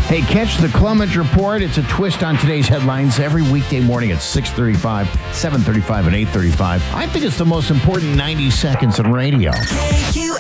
Hey, catch the Clement Report. It's a twist on today's headlines every weekday morning at 6:35, 7:35, and 8:35. I think it's the most important 90 seconds in radio.